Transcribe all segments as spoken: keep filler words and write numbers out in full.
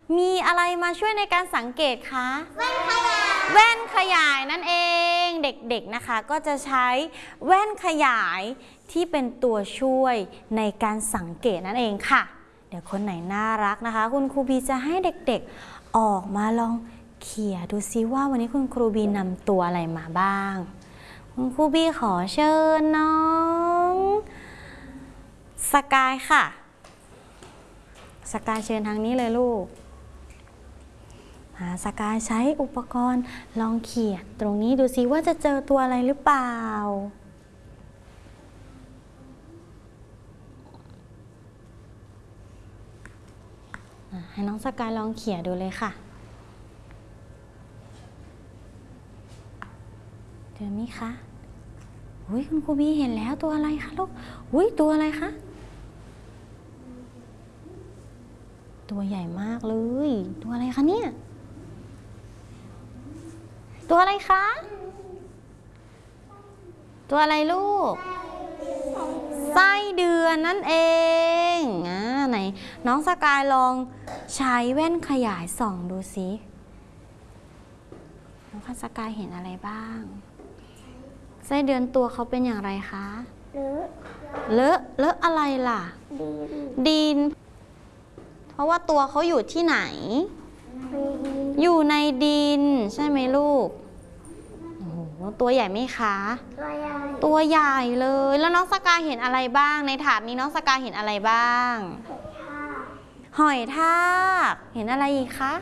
มีอะไรมาช่วยในการสังเกตคะแว่นขยายแว่นขยายนั่นเองเด็กๆนะคะก็จะใช้แว่นขยายที่เป็นตัวช่วยในการสังเกตนั่นเองค่ะเดี๋ยวคนไหนน่ารักนะคะคุณครูบีจะให้เด็กๆออกมาลองเขี่ยดูซิว่าวันนี้คุณครูบีนำตัวอะไรมาบ้างคุณครูบีขอเชิญน้องสกายค่ะสกายเชิญทางนี้เลยลูกสกายใช้อุปกรณ์ลองเขี่ยตรงนี้ดูซิว่าจะเจอตัวอะไรหรือเปล่าให้น้องสกายลองเขี่ยดูเลยค่ะเจอไหมคะอุ้ยคุณครูบีเห็นแล้วตัวอะไรคะลูกอุ้ยตัวอะไรคะตัวใหญ่มากเลยตัวอะไรคะเนี่ยตัวอะไรคะตัวอะไรลูกไส้เดือนนั่นเองอ่าไหนน้องสกายลองใช้แว่นขยายส่องดูสิน้องสกายเห็นอะไรบ้างไส้เดือนตัวเขาเป็นอย่างไรคะเลอะเลอะอะไรล่ะดินเพราะว่าตัวเขาอยู่ที่ไหนอยู่ในดินใช่ไหมลูกโอ้โหตัวใหญ่ไหมคะตัวใหญ่ตัวใหญ่เลยแล้วน้องสกายเห็นอะไรบ้างในถาดนี้น้องสกายเห็นอะไรบ้างหอยทากเห็นอะไรอีกคะ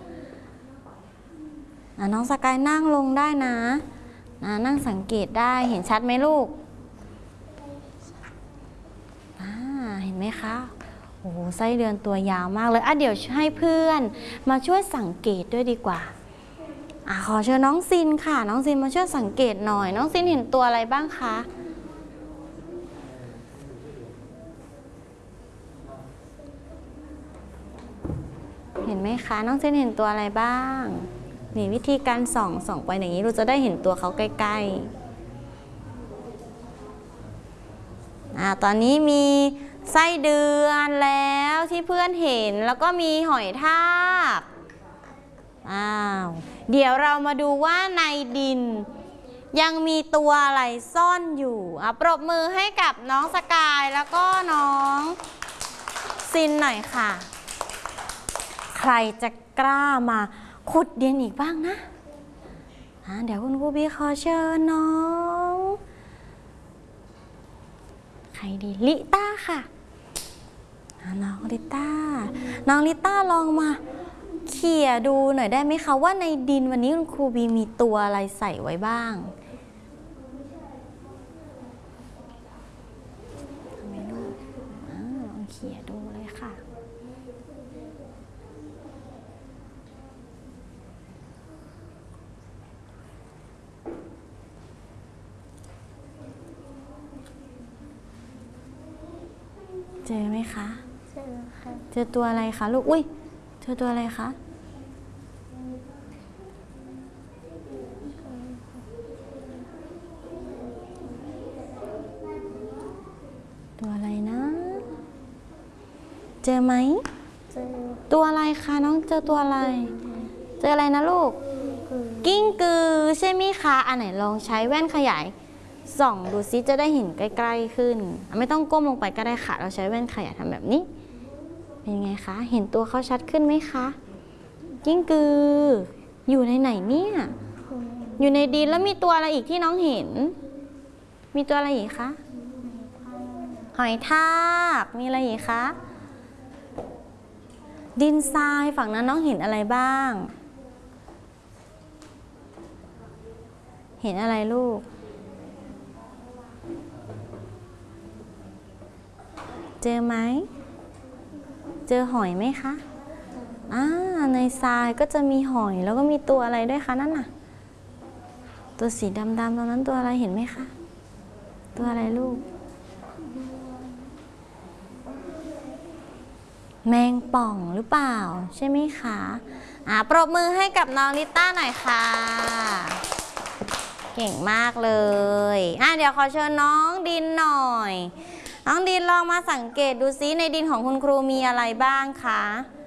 น้องสกายนั่งลงได้นะนั่งสังเกตได้เห็นชัดไหมลูกเห็นไหมคะโอ้โหไส้เดือนตัวยาวมากเลยอ่ะเดี๋ยวให้เพื่อนมาช่วยสังเกตด้วยดีกว่าอ่ะขอเชิญน้องซินค่ะน้องซินมาช่วยสังเกตหน่อยน้องซินเห็นตัวอะไรบ้างคะเห็นไหมคะน้องซินเห็นตัวอะไรบ้างนี่วิธีการส่องส่องไปอย่างนี้เราจะได้เห็นตัวเขาใกล้ๆอ่ะตอนนี้มีไส้เดือนแล้วที่เพื่อนเห็นแล้วก็มีหอยทากอ้าวเดี๋ยวเรามาดูว่าในดินยังมีตัวอะไรซ่อนอยู่อ่ะปรบมือให้กับน้องสกายแล้วก็น้องซินหน่อยค่ะใครจะกล้ามาขุดดินอีกบ้างนะอ่ะเดี๋ยวคุณครูบีขอเชิญน้องใครดีลิต้าค่ะน้องลิต้าน้องลิต้าลองมาเขี่ยดูหน่อยได้ไหมคะว่าในดินวันนี้คุณครูบีมีตัวอะไรใส่ไว้บ้างทำไมลูกลองเขี่ยดูเลยค่ะเจอไหมคะเจอค่ะเจอตัวอะไรคะลูกอุ้ยเจอตัวอะไรคะตัวอะไรนะเจอไหมเจอตัวอะไรคะน้องเจอตัวอะไรเจออะไรนะลูกกิ้งกือใช่ไหมคะอันไหนลองใช้แว่นขยายส่องดูซิจะได้เห็นใกล้ๆขึ้นไม่ต้องก้มลงไปก็ได้ค่ะเราใช้แว่นขยายทำแบบนี้เป็นไงคะเห็นตัวเขาชัดขึ้นไหมคะกิ้งกืออยู่ในไหนเนี่ยอยู่ในดินแล้วมีตัวอะไรอีกที่น้องเห็นมีตัวอะไรอีกคะหอยทากมีอะไรอีกคะดินทรายฝั่งนั้นน้องเห็นอะไรบ้างเห็นอะไรลูกเจอไหมเจอหอยไหมคะอ่าในทรายก็จะมีหอยแล้วก็มีตัวอะไรด้วยคะนั่นน่ะตัวสีดำๆตรงนั้นตัวอะไรเห็นไหมคะตัวอะไรลูกแมงป่องหรือเปล่าใช่ไหมคะอ่าปรบมือให้กับน้องลิต้าหน่อยค่ะเก่งมากเลยอ่ะเดี๋ยวขอเชิญน้องดินหน่อยน้องดินลองมาสังเกตดูซิในดินของคุณครูมีอะไรบ้างคะ